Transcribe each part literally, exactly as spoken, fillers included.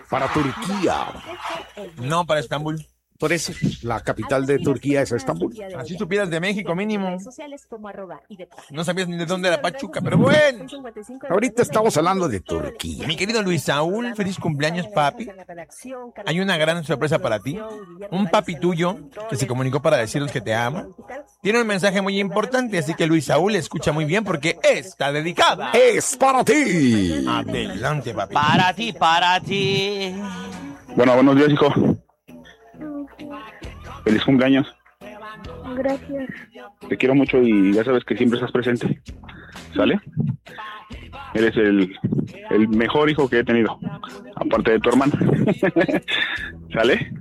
para Turquía. No, para Estambul. Por eso, la capital de Turquía es Estambul. Así supieras de México mínimo. No sabías ni de dónde era Pachuca, pero bueno. Ahorita estamos hablando de Turquía. Mi querido Luis Saúl, feliz cumpleaños, papi. Hay una gran sorpresa para ti. Un papi tuyo que se comunicó para decirles que te ama. Tiene un mensaje muy importante, así que Luis Saúl escucha muy bien porque está dedicada. ¡Es para ti! Adelante, papi. Para ti, para ti. Bueno, buenos días, hijo. Feliz cumpleaños. Gracias. Te quiero mucho y ya sabes que siempre estás presente. ¿Sale? Eres el, el mejor hijo que he tenido, aparte de tu hermano. ¿Sale?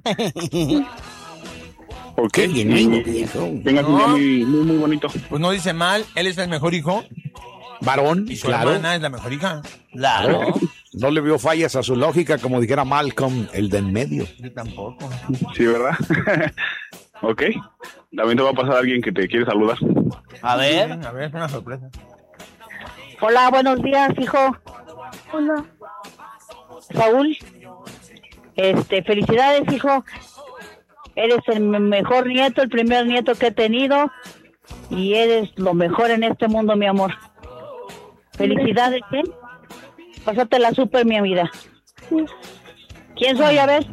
Ok. Qué bien, Y viejo. tengas un día muy, muy, muy bonito. Pues no dice mal, él es el mejor hijo Varón, y su claro. hermana es la mejor hija. Claro. No le veo fallas a su lógica, como dijera Malcolm, el de en medio. Yo tampoco. Sí, ¿verdad? Ok. También te va a pasar alguien que te quiere saludar. A ver. A ver, es una sorpresa. Hola, buenos días, hijo. Hola. Saúl. Este, felicidades, hijo. Eres el mejor nieto, el primer nieto que he tenido. Y eres lo mejor en este mundo, mi amor. Felicidades, ¿eh? Pásatela súper, mi vida. Sí. ¿Quién soy, a ver?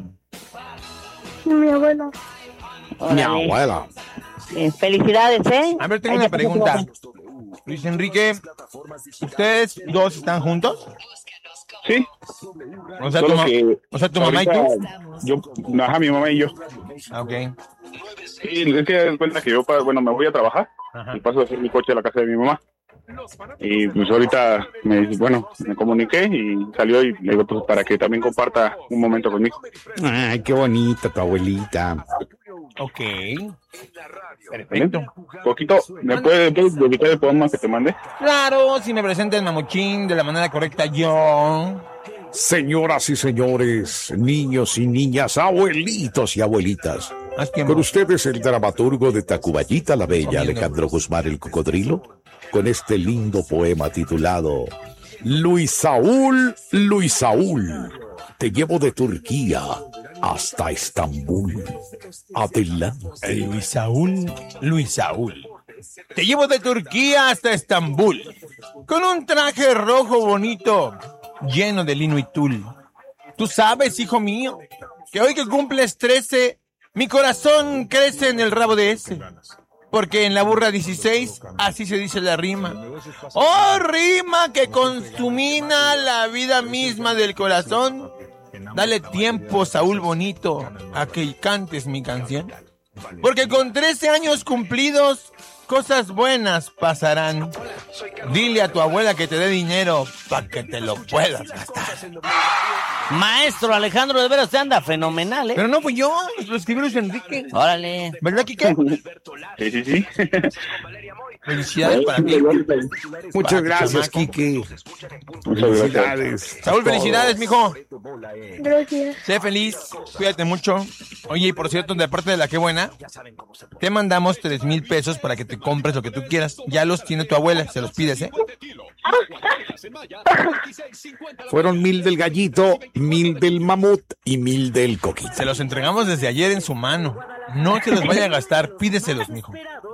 Mi abuela. Mi Órale. abuela. Eh, felicidades, ¿eh? A ver, tengo Ay, una ya pasó pregunta. todo. Luis Enrique, ¿ustedes dos están juntos? Sí. O sea, tu, Solo ma- que o sea, tu mamá y ahorita tú. Yo, ajá, mi mamá y yo. Ah, ok. Sí, es que das cuenta que yo, pa- bueno, me voy a trabajar Ajá. y paso a hacer mi coche a la casa de mi mamá. Y pues ahorita, me, bueno, me comuniqué y salió y le digo, pues para que también comparta un momento conmigo. Ay, qué bonita tu abuelita. Ok. Perfecto. Poquito, ¿me puedes, puedes dedicar el poema que te mandé? Claro, si me presenta el mamuchín de la manera correcta, yo. Señoras y señores, niños y niñas, abuelitos y abuelitas. Haz tiempo. Con ustedes el dramaturgo de Tacubayita la Bella, Alejandro Guzmán el Cocodrilo, con este lindo poema titulado Luis Saúl, Luis Saúl, te llevo de Turquía hasta Estambul. Adelante. Luis Saúl, Luis Saúl. Te llevo de Turquía hasta Estambul, con un traje rojo bonito, lleno de lino y tul. Tú sabes, hijo mío, que hoy que cumples trece, mi corazón crece en el rabo de ese. Porque en la burra dieciséis, así se dice la rima. ¡Oh, rima que consumina la vida misma del corazón! Dale tiempo, Saúl bonito, a que cantes mi canción. Porque con trece años cumplidos, cosas buenas pasarán. Dile a tu abuela que te dé dinero para que te lo puedas gastar. Maestro Alejandro, de veras te anda fenomenal, ¿eh? Pero no fui yo, lo escribió Luis Enrique. Órale. ¿Verdad, Kike? Sí, sí, sí. Felicidades para ti. Muchas Para tu gracias, chamaco. Quique. Muchas gracias. Felicidades. Saúl, felicidades, mijo. Gracias. Sé feliz, cuídate mucho. Oye, y por cierto, de parte de la que buena, te mandamos tres mil pesos para que te compres lo que tú quieras. Ya los tiene tu abuela, se los pides, ¿eh? Fueron mil del gallito, mil del mamut y mil del coquito. Se los entregamos desde ayer en su mano. No se los vaya a gastar, pídeselos, mijo.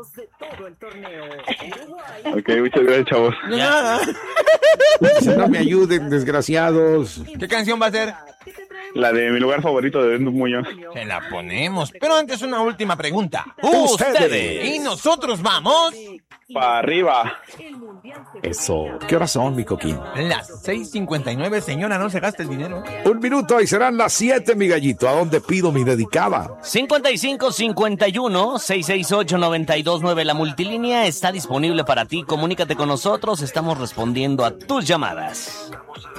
Ok, muchas gracias, chavos. Ya. No me ayuden, desgraciados. ¿Qué canción va a ser? La de mi lugar favorito de Edmund Muñoz. Se la ponemos. Pero antes una última pregunta. Ustedes. Y nosotros vamos Para arriba. Eso. ¿Qué horas son, mi coquín? las seis cincuenta y nueve, señora, no se gasta el dinero. Un minuto y serán las siete, mi gallito. ¿A dónde pido mi dedicada? cincuenta y cinco cincuenta y uno, seiscientos sesenta y ocho, noventa y dos nueve. La multilínea está disponible para ti. Comunícate con nosotros. Estamos respondiendo a tus llamadas.